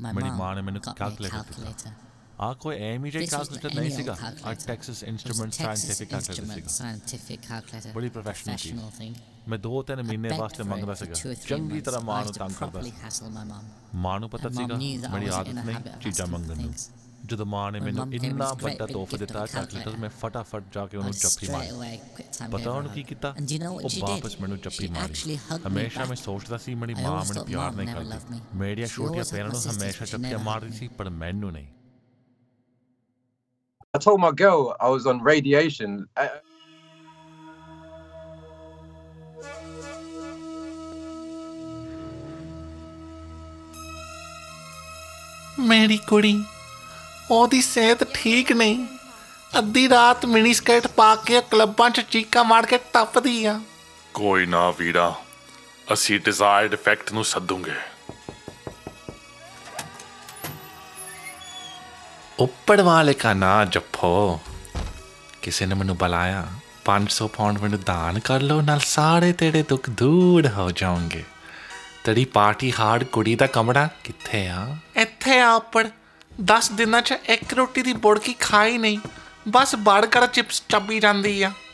ਮੇਰੀ ਮਾਂ ਨੇ ਮੈਨੂੰ ਕੈਲਕੂਲੇਟਰ ਦਿੱਤਾ ਆ ਕੋਈ ਐਵੇਂ ਜਿਹਾ ਕੈਲਕੂਲੇਟਰ ਨਹੀਂ ਸੀਗਾ ਆ ਟੈਕਸਸ ਇੰਸਟਰੂਮੈਂਟ ਸਾਇੰਟੀਫਿਕ ਕੈਲਕੂਲੇਟਰ ਬੜੀ ਪ੍ਰੋਫੈਸ਼ਨਲ ਸੀ ਮੈਂ 2-3 ਮਹੀਨੇ ਵਾਸਤੇ ਮੰਗਦਾ ਸੀਗਾ ਚੰਗੀ ਤਰ੍ਹਾਂ ਮਾਂ ਨੂੰ ਤੰਗ ਕਰਦਾ ਸੀ ਮਾਂ ਨੂੰ ਪਤਾ ਸੀਗਾ ਮੇਰੀ ਆਦਤ ਨਹੀਂ ਚੀਜ਼ਾਂ ਮੰਗਣ ਨੂੰ ਜਦੋਂ ਮਾਂ ਨੇ ਮੈਨੂੰ ਇੰਨਾ ਵੱਡਾ ਤੋਹਫਾ ਦਿੱਤਾ ਕੈਲਕੂਲੇਟਰ ਮੈਂ ਫਟਾਫਟ ਜਾ ਕੇ ਉਹਨੂੰ ਜੱਫੀ ਮਾਰੀ ਪਤਾ ਉਹਨੂੰ ਕੀ ਕੀਤਾ ਉਹ ਵਾਪਸ ਮੈਨੂੰ ਜੱਫੀ ਮਾਰੀ ਹਮੇਸ਼ਾ ਮੈਂ ਸੋਚਦਾ ਸੀ ਮੇਰੀ ਮਾਂ ਮੈਨੂੰ ਪਿਆਰ ਨਹੀਂ ਕਰਦੀ ਮੇਰੀਆਂ ਛੋਟੀਆਂ ਭੈਣਾਂ ਨੂੰ ਹਮੇਸ਼ਾ ਜੱਫੀਆਂ ਮਾਰਦੀ ਸੀ ਪਰ ਮੈਨੂੰ ਨਹੀਂ I told my girl I was on radiation. ਮੇਰੀ ਕੁੜੀ ਉਹਦੀ ਸਿਹਤ ਠੀਕ ਨਹੀਂ ਅੱਧੀ ਰਾਤ ਮਿਨੀ ਸਕਰਟ ਪਾ ਕੇ ਕਲੱਬਾਂ 'ਚ ਚੀਕਾਂ ਮਾਰ ਕੇ ਟੱਪਦੀ ਆ ਕੋਈ ਨਾ ਵੀਰਾ ਅਸੀਂ ਡਿਜ਼ਾਇਰਡ ਇਫੈਕਟ ਨੂੰ ਸੱਦੂਗੇ ਉੱਪਰ ਵਾਲੇ ਕਾ ਨਾ ਜੱਫੋ ਕਿਸੇ ਨੇ ਮੈਨੂੰ ਬੁਲਾਇਆ 500 ਪਾਉਂਡ ਮੈਨੂੰ ਦਾਨ ਕਰ ਲਓ ਨਾਲ ਸਾਰੇ ਤੇਰੇ ਦੁੱਖ ਦੂਰ ਹੋ ਜਾਣਗੇ ਤੇਰੀ ਪਾਰਟੀ ਹਾਰਡ ਕੁੜੀ ਦਾ ਕਮਰਾ ਕਿੱਥੇ ਆ ਇੱਥੇ ਆ ਉੱਪਰ 10 ਦਿਨਾਂ 'ਚ ਇੱਕ ਰੋਟੀ ਦੀ ਬੁੜਕੀ ਖਾਈ ਨਹੀਂ ਬਸ ਬਰਗਰ ਚਿਪਸ ਚੱਬੀ ਜਾਂਦੀ ਆ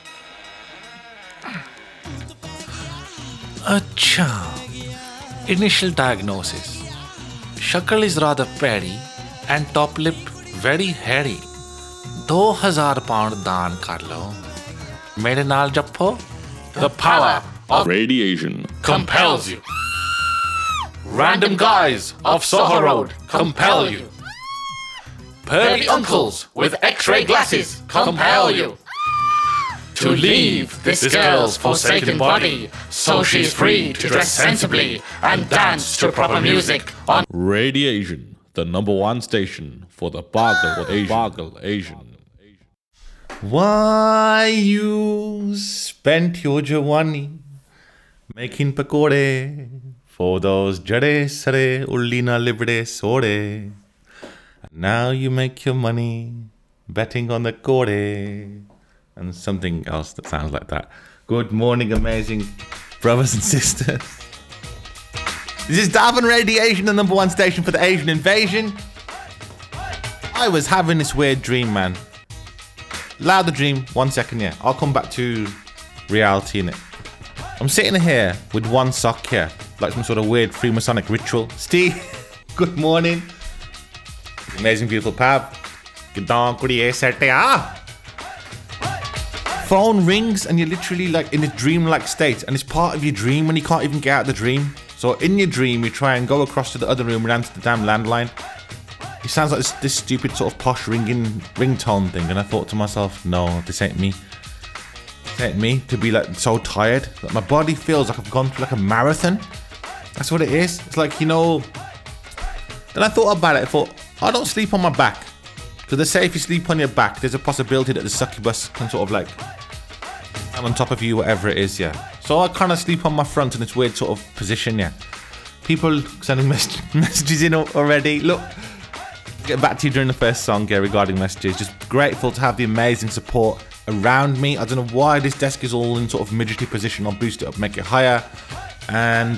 ਅੱਛਾ ਇਨੀਸ਼ੀਅਲ ਡਾਇਗਨੋਸਿਸ ਸ਼ਕਲ ਇਜ਼ ਰਾਦਰ ਪੈਰੀ and top lip very hairy 2000 pound दान कर लो मेरे नाल जप्पो The power of radiation compels you. Random guys of Soho Road compel you. Pearly uncles with X-ray glasses compel you to leave this girl's forsaken body so she's free to dress sensibly and dance to proper music on Radiation, the #1 station for the Pagal Asian. Why you spent your jawani making pakode for those jade sare ulli na libde sore and now you make your money betting on the kode and something else that sounds like that. Good morning, amazing brothers and sisters. This is Darwin Radiation, the #1 station for the Asian invasion. I was having this weird dream, man. Loud the dream, 1 second, yeah. I'll come back to reality in it. I'm sitting here with one sock here, like some sort of weird Freemasonic ritual. Steve, good morning. Amazing, beautiful Pav. Phone rings and you're literally like in a dream-like state, and it's part of your dream when you can't even get out of the dream. So in your dream, you try and go across to the other room and answer the damn landline. It sounds like this stupid sort of posh ringtone thing. And I thought to myself, no, this ain't me. This ain't me to be like so tired. Like my body feels like I've gone through like a marathon. That's what it is. It's like, you know, then I thought about it. I thought, I don't sleep on my back. Because they say if you sleep on your back, there's a possibility that the succubus can sort of like I'm on top of you, whatever it is, yeah. So I kind of sleep on my front in this weird sort of position, yeah. People sending messages in already. Look, get back to you during the first song, yeah, regarding messages. Just grateful to have the amazing support around me. I don't know why this desk is all in sort of midgety position. I'll boost it up, make it higher. And